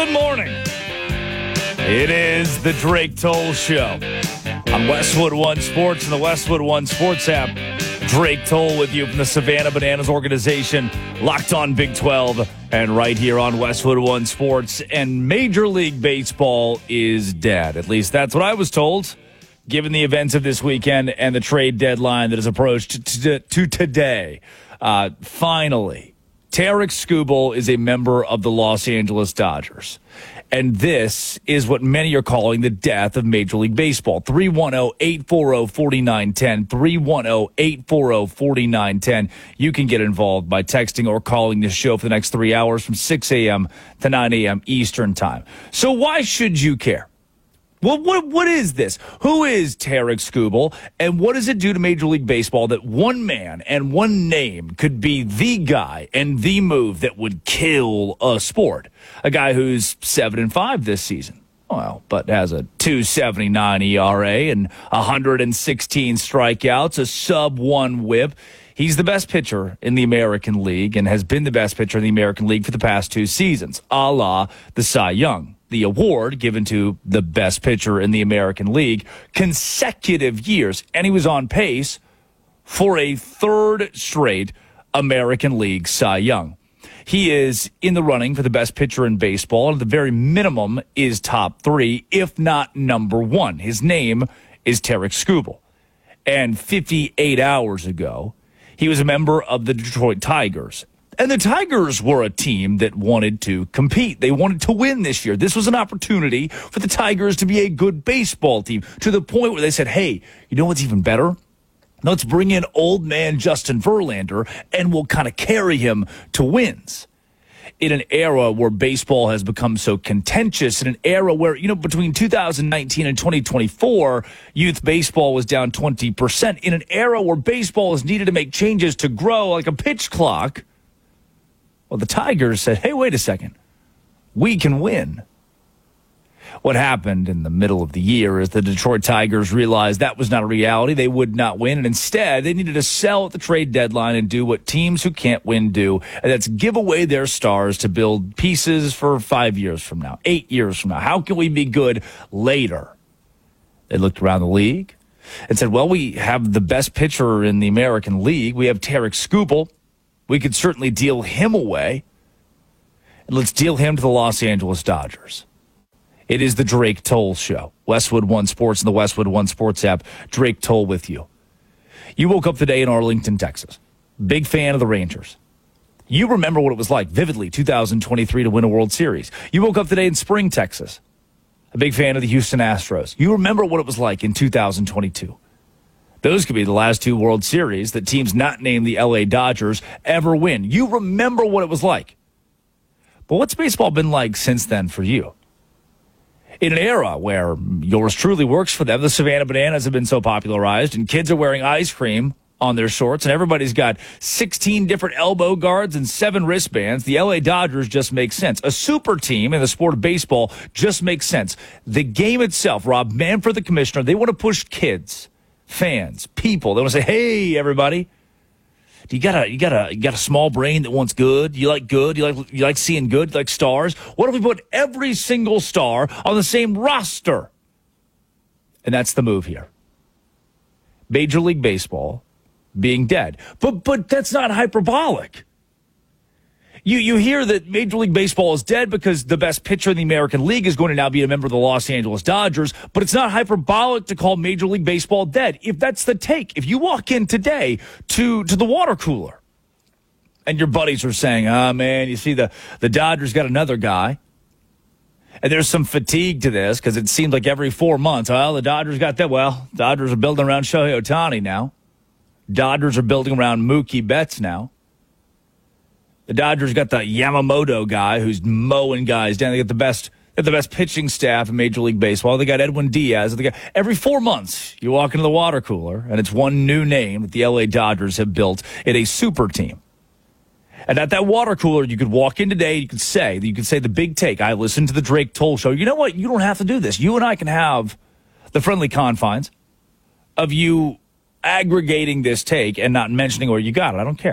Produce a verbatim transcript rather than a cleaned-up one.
Good morning. It is the Drake Toll Show on Westwood One Sports and the Westwood One Sports app. Drake Toll with you from the Savannah Bananas organization, Locked On Big twelve, and right here on Westwood One Sports. And Major League Baseball is dead. At least that's what I was told, given the events of this weekend and the trade deadline that has approached to, to today. Uh, finally, Tarik Skubal is a member of the Los Angeles Dodgers. And this is what many are calling the death of Major League Baseball. three one zero, eight four zero, four nine one zero, three one zero, eight four zero, four nine one zero. You can get involved by texting or calling this show for the next three hours from six a.m. to nine a.m. Eastern Time. So why should you care? Well, what what is this? Who is Tarik Skubal, and what does it do to Major League Baseball that one man and one name could be the guy and the move that would kill a sport? A guy who's seven and five this season, well, but has a two seventy-nine E R A and one hundred sixteen strikeouts, a sub one WHIP. He's the best pitcher in the American League and has been the best pitcher in the American League for the past two seasons, a la the Cy Young, the award given to the best pitcher in the American League consecutive years. And he was on pace for a third straight American League Cy Young. He is in the running for the best pitcher in baseball, and at the very minimum is top three, if not number one. His name is Tarik Skubal. And fifty-eight hours ago, he was a member of the Detroit Tigers. And the Tigers were a team that wanted to compete. They wanted to win this year. This was an opportunity for the Tigers to be a good baseball team, to the point where they said, hey, you know what's even better? Let's bring in old man Justin Verlander, and we'll kind of carry him to wins. In an era where baseball has become so contentious, in an era where, you know, between two thousand nineteen and twenty twenty-four, youth baseball was down twenty percent. In an era where baseball is needed to make changes to grow like a pitch clock, well, the Tigers said, hey, wait a second, we can win. What happened in the middle of the year is the Detroit Tigers realized that was not a reality. They would not win, and instead they needed to sell at the trade deadline and do what teams who can't win do, and that's give away their stars to build pieces for five years from now, eight years from now. How can we be good later? They looked around the league and said, well, we have the best pitcher in the American League. We have Tarik Skubal. We could certainly deal him away, and let's deal him to the Los Angeles Dodgers. It is the Drake Toll Show. Westwood One Sports and the Westwood One Sports app. Drake Toll with you. You woke up today in Arlington, Texas. Big fan of the Rangers. You remember what it was like vividly, two thousand twenty-three, to win a World Series. You woke up today in Spring, Texas. A big fan of the Houston Astros. You remember what it was like in two thousand twenty-two. Those could be the last two World Series that teams not named the L A Dodgers ever win. You remember what it was like. But what's baseball been like since then for you? In an era where yours truly works for them, the Savannah Bananas have been so popularized, and kids are wearing ice cream on their shorts, and everybody's got sixteen different elbow guards and seven wristbands, the L A Dodgers just makes sense. A super team in the sport of baseball just makes sense. The game itself, Rob Manfred, the commissioner, they want to push kids, fans, people. They want to say, hey, everybody, you got a you got a you got a small brain that wants good. You like good. You like you like seeing good. You like stars. What if we put every single star on the same roster? And that's the move here. Major League Baseball being dead, but but that's not hyperbolic. You you hear that Major League Baseball is dead because the best pitcher in the American League is going to now be a member of the Los Angeles Dodgers, but it's not hyperbolic to call Major League Baseball dead. If that's the take, if you walk in today to, to the water cooler and your buddies are saying, ah, oh, man, you see the, the Dodgers got another guy, and there's some fatigue to this because it seems like every four months, well, the Dodgers got that. Well, Dodgers are building around Shohei Ohtani now. Dodgers are building around Mookie Betts now. The Dodgers got the Yamamoto guy who's mowing guys down. They got the best, they got the best pitching staff in Major League Baseball. They got Edwin Diaz. They got, every four months, you walk into the water cooler, and it's one new name that the L A Dodgers have built in a super team. And at that water cooler, you could walk in today, you could say, you could say the big take. I listened to the Drake Toll Show. You know what? You don't have to do this. You and I can have the friendly confines of you aggregating this take and not mentioning where you got it. I don't care.